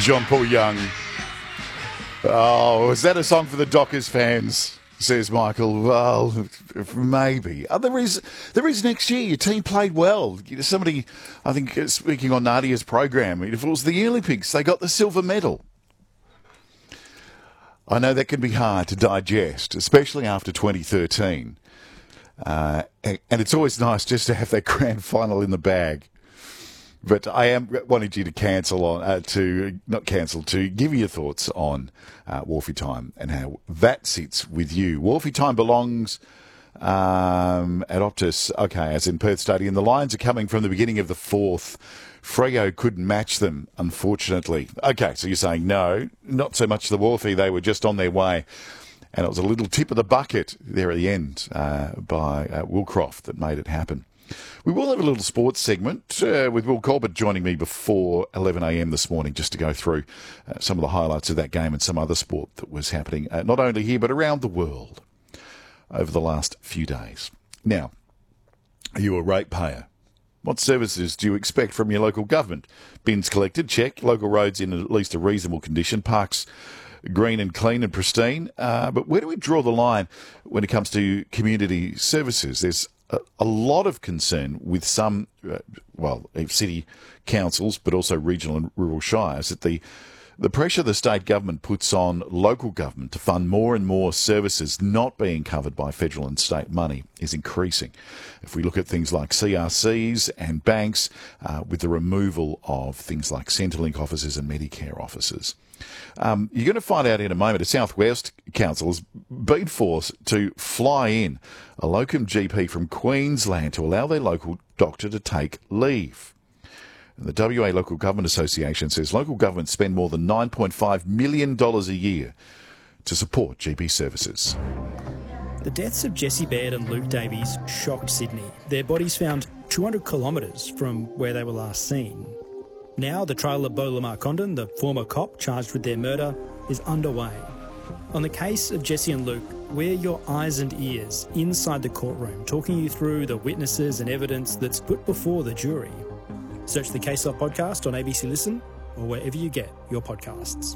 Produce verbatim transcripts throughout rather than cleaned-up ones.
John Paul Young. Oh, is that a song for the Dockers fans? Says Michael. Well, maybe. Oh, there is there is next year. Your team played well. Somebody, I think, speaking on Nadia's program, if it was the Olympics, they got the silver medal. I know that can be hard to digest, especially after twenty thirteen. Uh, and it's always nice just to have that grand final in the bag. But I am wanting you to cancel on, uh, to not cancel, to give you your thoughts on uh, Wharfie Time and how that sits with you. Wharfie Time belongs um, at Optus, okay, as in Perth Stadium. The Lions are coming from the beginning of the fourth. Freo couldn't match them, unfortunately. Okay, so you're saying no, not so much the Wharfie. They were just on their way. And it was a little tip of the bucket there at the end uh, by uh, Willcroft that made it happen. We will have a little sports segment uh, with Will Colbert joining me before eleven a m this morning just to go through uh, some of the highlights of that game and some other sport that was happening, uh, not only here but around the world over the last few days. Now, are you a ratepayer? What services do you expect from your local government? Bins collected, check. Local roads in at least a reasonable condition. Parks green and clean and pristine. Uh, but where do we draw the line when it comes to community services? There's a, a lot of concern with some, uh, well, city councils, but also regional and rural shires, that the the pressure the state government puts on local government to fund more and more services not being covered by federal and state money is increasing. If we look at things like C R Cs and banks, uh, with the removal of things like Centrelink offices and Medicare offices. Um, you're going to find out in a moment, a South West Council has been forced to fly in a locum G P from Queensland to allow their local doctor to take leave. And the W A Local Government Association says local governments spend more than nine point five million dollars a year to support G P services. The deaths of Jessie Baird and Luke Davies shocked Sydney. Their bodies found two hundred kilometres from where they were last seen. Now the trial of Beau Lamar Condon, the former cop charged with their murder, is underway. On the case of Jessie and Luke, we're your eyes and ears inside the courtroom, talking you through the witnesses and evidence that's put before the jury. Search the Case Law podcast on A B C Listen or wherever you get your podcasts.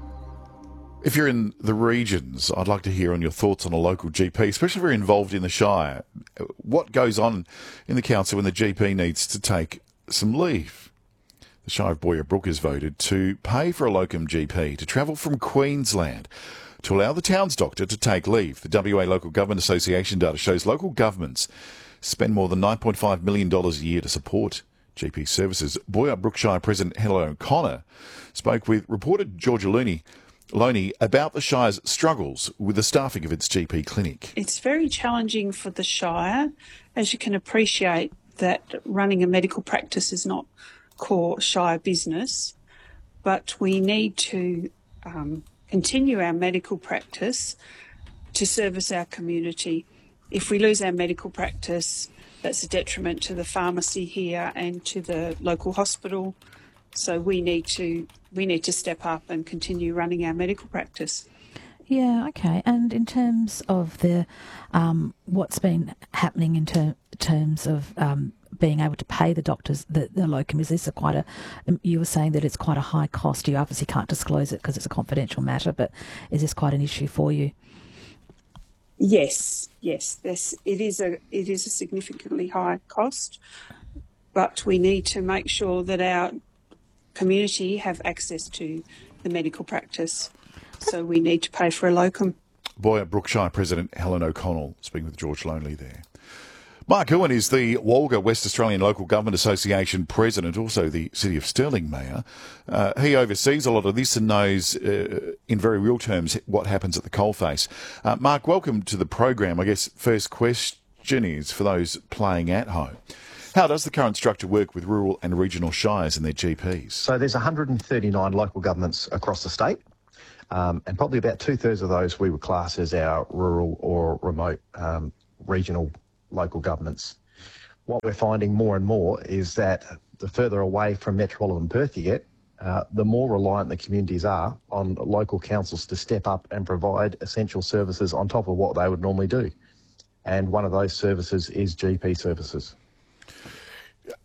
If you're in the regions, I'd like to hear on your thoughts on a local G P, especially if you're involved in the Shire. What goes on in the council when the G P needs to take some leave? The Shire of Boyer Brook has voted to pay for a locum G P to travel from Queensland to allow the town's doctor to take leave. The W A Local Government Association data shows local governments spend more than nine point five million dollars a year to support G P services. Boyer Brook Shire President Helen O'Connor spoke with reporter Georgia Looney, Loney about the Shire's struggles with the staffing of its G P clinic. It's very challenging for the Shire. As you can appreciate, that running a medical practice is not core Shire business, but we need to um, continue our medical practice to service our community. If we lose our medical practice, that's a detriment to the pharmacy here and to the local hospital. So we need to we need to step up and continue running our medical practice. Yeah, okay. And in terms of the um, what's been happening in ter- terms of um, being able to pay the doctors, the, the locum, is this a quite a, you were saying that it's quite a high cost. You obviously can't disclose it because it's a confidential matter, but is this quite an issue for you? Yes, yes, this, it is a it is a significantly high cost, but we need to make sure that our community have access to the medical practice. So we need to pay for a locum. Boyer Brook Shire President Helen O'Connell speaking with George Lonely there. Mark Owen is the Walga West Australian Local Government Association President, also the City of Stirling Mayor. Uh, he oversees a lot of this and knows uh, in very real terms what happens at the coalface. Uh, Mark, welcome to the program. I guess first question is for those playing at home. How does the current structure work with rural and regional shires and their G Ps? So there's one hundred thirty-nine local governments across the state, um, and probably about two-thirds of those we would class as our rural or remote um, regional local governments. What we're finding more and more is that the further away from metropolitan Perth you get, uh, the more reliant the communities are on local councils to step up and provide essential services on top of what they would normally do. And one of those services is G P services.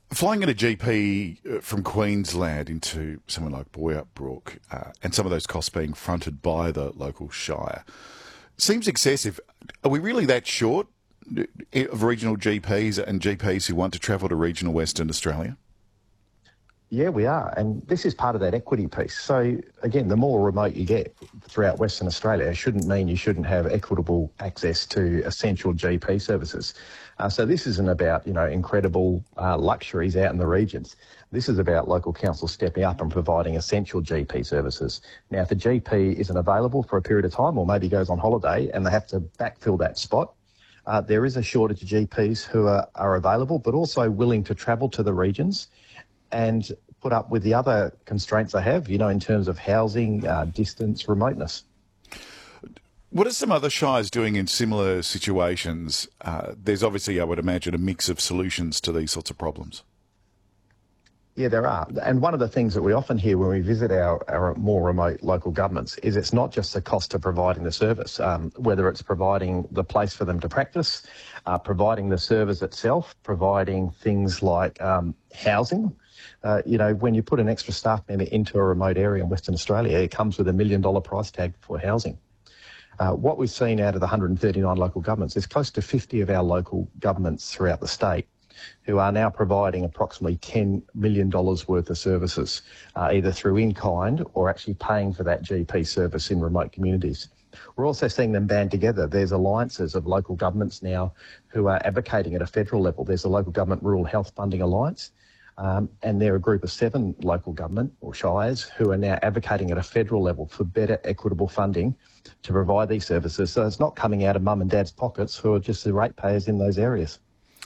Flying in a G P from Queensland into somewhere like Boyup Brook, uh, and some of those costs being fronted by the local shire, seems excessive. Are we really that short of regional G Ps and G Ps who want to travel to regional Western Australia? Yeah, we are. And this is part of that equity piece. So, again, the more remote you get throughout Western Australia, it shouldn't mean you shouldn't have equitable access to essential G P services. Uh, so this isn't about, you know, incredible uh, luxuries out in the regions. This is about local councils stepping up and providing essential G P services. Now, if the G P isn't available for a period of time or maybe goes on holiday and they have to backfill that spot, uh, there is a shortage of G Ps who are, are available but also willing to travel to the regions and put up with the other constraints they have, you know, in terms of housing, uh, distance, remoteness. What are some other shires doing in similar situations? Uh, there's obviously, I would imagine, a mix of solutions to these sorts of problems. Yeah, there are. And one of the things that we often hear when we visit our, our more remote local governments is it's not just the cost of providing the service, um, whether it's providing the place for them to practice, uh, providing the service itself, providing things like um, housing. Uh, you know, when you put an extra staff member into a remote area in Western Australia, it comes with a million dollar price tag for housing. Uh, what we've seen out of the one hundred thirty-nine local governments is close to fifty of our local governments throughout the state who are now providing approximately ten million dollars worth of services, uh, either through in-kind or actually paying for that G P service in remote communities. We're also seeing them band together. There's alliances of local governments now who are advocating at a federal level. There's a Local Government Rural Health Funding Alliance. Um, and they're a group of seven local government or shires who are now advocating at a federal level for better equitable funding to provide these services. So it's not coming out of mum and dad's pockets who are just the ratepayers in those areas.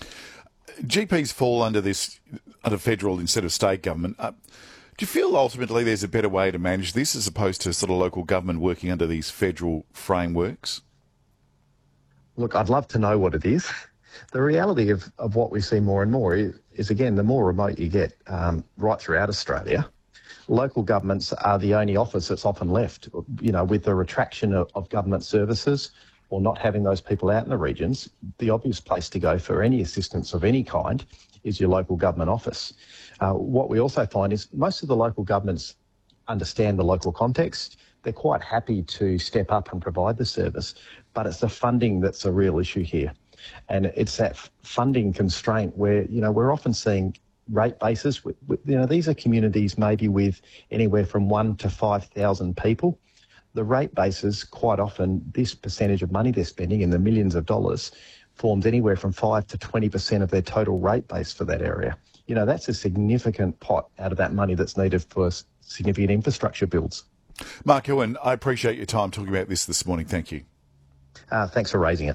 G Ps fall under this, under federal instead of state government. Uh, do you feel ultimately there's a better way to manage this as opposed to sort of local government working under these federal frameworks? Look, I'd love to know what it is. The reality of, of what we see more and more is, is again, the more remote you get um, right throughout Australia, local governments are the only office that's often left. You know, with the retraction of, of government services or not having those people out in the regions, the obvious place to go for any assistance of any kind is your local government office. Uh, what we also find is most of the local governments understand the local context. They're quite happy to step up and provide the service, but it's the funding that's a real issue here. And it's that funding constraint where, you know, we're often seeing rate bases. With, with, you know, these are communities maybe with anywhere from one to five thousand people. The rate bases, quite often, this percentage of money they're spending in the millions of dollars forms anywhere from five to twenty percent of their total rate base for that area. You know, that's a significant pot out of that money that's needed for significant infrastructure builds. Mark Owen, I appreciate your time talking about this this morning. Thank you. Uh, thanks for raising it.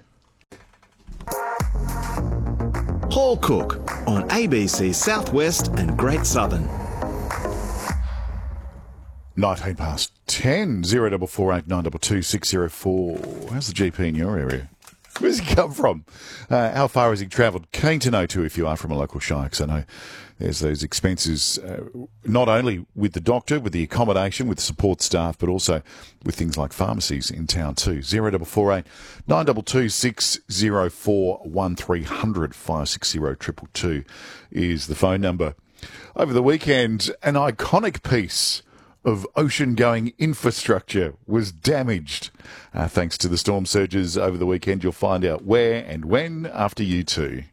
Paul Cook on A B C Southwest and Great Southern. nineteen past ten, zero double four eight nine two two six zero four. How's the G P in your area? Where's he come from? Uh, how far has he travelled? Keen to know too if you are from a local shire, because I know there's those expenses uh, not only with the doctor, with the accommodation, with the support staff, but also with things like pharmacies in town too. zero double four eight nine two two six zero four one three hundred five six zero two two two is the phone number. Over the weekend, an iconic piece of ocean-going infrastructure was damaged. Uh, thanks to the storm surges over the weekend, you'll find out where and when after you two.